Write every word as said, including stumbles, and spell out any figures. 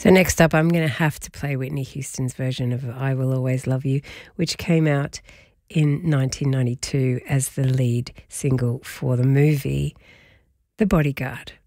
So next up, I'm going to have to play Whitney Houston's version of I Will Always Love You, which came out in nineteen ninety-two as the lead single for the movie The Bodyguard.